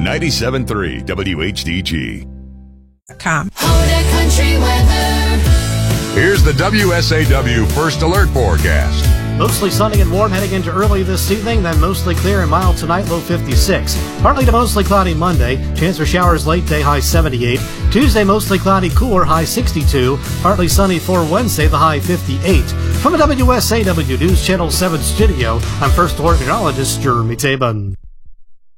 97.3 WHDG. Country weather. Here's the WSAW First Alert forecast. Mostly sunny and warm heading into early this evening, then mostly clear and mild tonight, low 56. Partly to mostly cloudy Monday, chance for showers late day, high 78. Tuesday, mostly cloudy, cooler, high 62. Partly sunny for Wednesday, the high 58. From the WSAW News Channel 7 studio, I'm First Alert meteorologist Jeremy Tabin.